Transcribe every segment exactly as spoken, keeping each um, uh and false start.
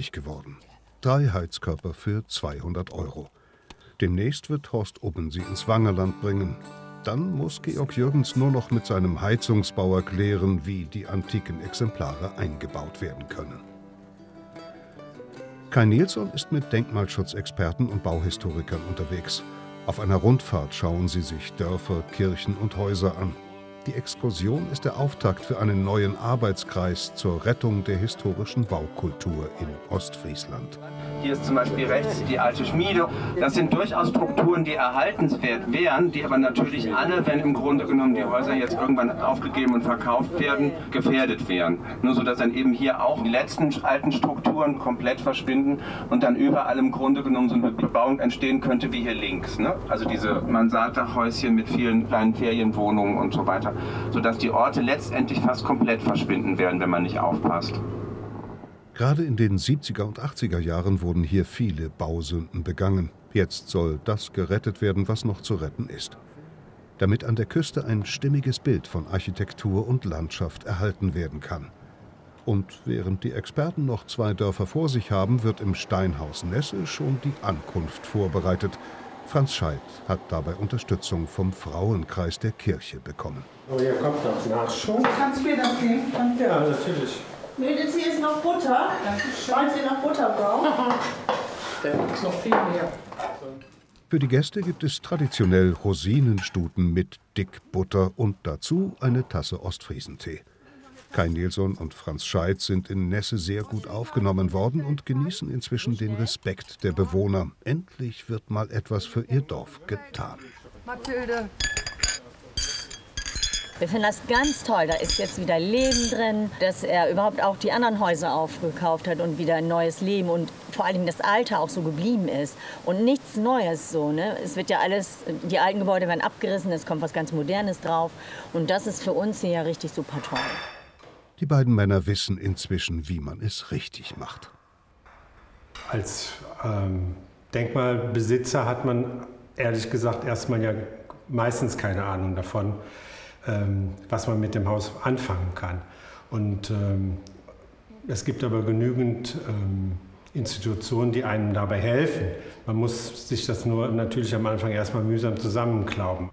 günstig geworden. Drei Heizkörper für zweihundert Euro. Demnächst wird Horst Ubben sie ins Wangerland bringen. Dann muss Georg Jürgens nur noch mit seinem Heizungsbauer klären, wie die antiken Exemplare eingebaut werden können. Kai Nilsson ist mit Denkmalschutzexperten und Bauhistorikern unterwegs. Auf einer Rundfahrt schauen sie sich Dörfer, Kirchen und Häuser an. Die Exkursion ist der Auftakt für einen neuen Arbeitskreis zur Rettung der historischen Baukultur in Ostfriesland. Hier ist zum Beispiel rechts die alte Schmiede. Das sind durchaus Strukturen, die erhaltenswert wären, die aber natürlich alle, wenn im Grunde genommen die Häuser jetzt irgendwann aufgegeben und verkauft werden, gefährdet wären. Nur so, dass dann eben hier auch die letzten alten Strukturen komplett verschwinden und dann überall im Grunde genommen so eine Bebauung entstehen könnte, wie hier links. Ne? Also diese Mansarddachhäuschen mit vielen kleinen Ferienwohnungen und so weiter, sodass die Orte letztendlich fast komplett verschwinden werden, wenn man nicht aufpasst. Gerade in den siebziger und achtziger Jahren wurden hier viele Bausünden begangen. Jetzt soll das gerettet werden, was noch zu retten ist. Damit an der Küste ein stimmiges Bild von Architektur und Landschaft erhalten werden kann. Und während die Experten noch zwei Dörfer vor sich haben, wird im Steinhaus Nesse schon die Ankunft vorbereitet. Franz Scheidt hat dabei Unterstützung vom Frauenkreis der Kirche bekommen. Oh, hier kommt noch Nachschub. Kannst du mir das nehmen? Ja, natürlich. Mädels, hier ist noch Butter. Wollen Sie noch Butter brauchen? Da ist noch viel mehr. Für die Gäste gibt es traditionell Rosinenstuten mit Dickbutter und dazu eine Tasse Ostfriesentee. Kai Nilsson und Franz Scheidt sind in Nesse sehr gut aufgenommen worden und genießen inzwischen den Respekt der Bewohner. Endlich wird mal etwas für ihr Dorf getan. Mathilde. Wir finden das ganz toll. Da ist jetzt wieder Leben drin, dass er überhaupt auch die anderen Häuser aufgekauft hat und wieder ein neues Leben und vor allem das Alte auch so geblieben ist und nichts Neues so. Ne? Es wird ja alles, die alten Gebäude werden abgerissen, es kommt was ganz Modernes drauf und das ist für uns hier ja richtig super toll. Die beiden Männer wissen inzwischen, wie man es richtig macht. Als ähm, Denkmalbesitzer hat man ehrlich gesagt erstmal ja meistens keine Ahnung davon, ähm, was man mit dem Haus anfangen kann. Und ähm, es gibt aber genügend ähm, Institutionen, die einem dabei helfen. Man muss sich das nur natürlich am Anfang erstmal mühsam zusammenklauben.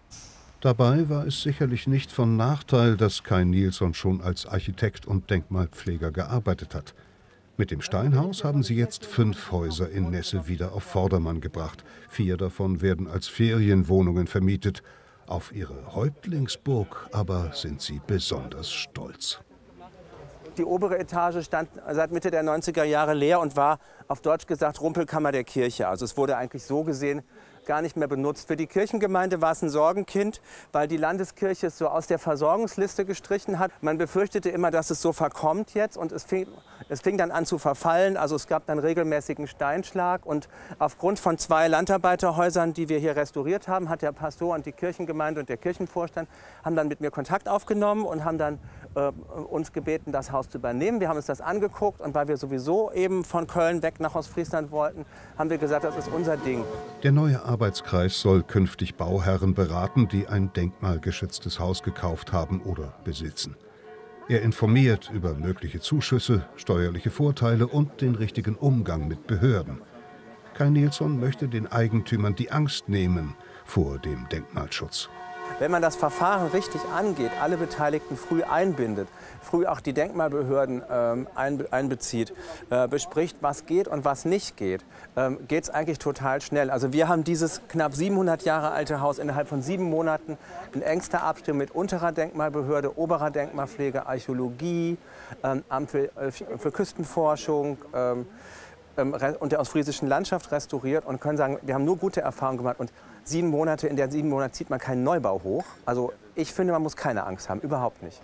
Dabei war es sicherlich nicht von Nachteil, dass Kai Nilsson schon als Architekt und Denkmalpfleger gearbeitet hat. Mit dem Steinhaus haben sie jetzt fünf Häuser in Nesse wieder auf Vordermann gebracht. Vier davon werden als Ferienwohnungen vermietet. Auf ihre Häuptlingsburg aber sind sie besonders stolz. Die obere Etage stand seit Mitte der neunziger Jahre leer und war auf Deutsch gesagt Rumpelkammer der Kirche. Also es wurde eigentlich so gesehen gar nicht mehr benutzt. Für die Kirchengemeinde war es ein Sorgenkind, weil die Landeskirche es so aus der Versorgungsliste gestrichen hat. Man befürchtete immer, dass es so verkommt jetzt und es fing, es fing dann an zu verfallen. Also es gab dann regelmäßigen Steinschlag und aufgrund von zwei Landarbeiterhäusern, die wir hier restauriert haben, hat der Pastor und die Kirchengemeinde und der Kirchenvorstand haben dann mit mir Kontakt aufgenommen und haben dann äh, uns gebeten, das Haus zu übernehmen. Wir haben uns das angeguckt und weil wir sowieso eben von Köln weg nach Ostfriesland wollten, haben wir gesagt, das ist unser Ding. Der neue Arbeitskreis soll künftig Bauherren beraten, die ein denkmalgeschütztes Haus gekauft haben oder besitzen. Er informiert über mögliche Zuschüsse, steuerliche Vorteile und den richtigen Umgang mit Behörden. Kai Nilsson möchte den Eigentümern die Angst nehmen vor dem Denkmalschutz. Wenn man das Verfahren richtig angeht, alle Beteiligten früh einbindet, früh auch die Denkmalbehörden ähm, einbezieht, äh, bespricht, was geht und was nicht geht, ähm, geht es eigentlich total schnell. Also wir haben dieses knapp siebenhundert Jahre alte Haus innerhalb von sieben Monaten in engster Abstimmung mit unterer Denkmalbehörde, oberer Denkmalpflege, Archäologie, ähm, Amt für, äh, für Küstenforschung ähm, und der ostfriesischen Landschaft restauriert und können sagen, wir haben nur gute Erfahrungen gemacht. Und sieben Monate, in der sieben Monaten zieht man keinen Neubau hoch. Also ich finde, man muss keine Angst haben, überhaupt nicht.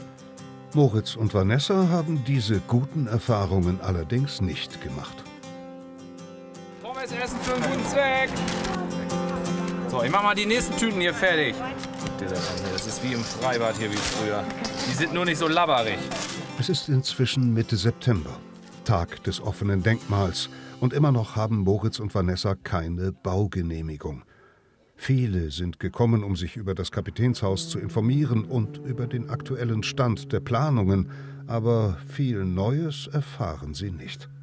Moritz und Vanessa haben diese guten Erfahrungen allerdings nicht gemacht. Pommes essen für einen guten Zweck. So, ich mach mal die nächsten Tüten hier fertig. Das ist wie im Freibad hier wie früher. Die sind nur nicht so labberig. Es ist inzwischen Mitte September. Tag des offenen Denkmals und immer noch haben Moritz und Vanessa keine Baugenehmigung. Viele sind gekommen, um sich über das Kapitänshaus zu informieren und über den aktuellen Stand der Planungen, aber viel Neues erfahren sie nicht.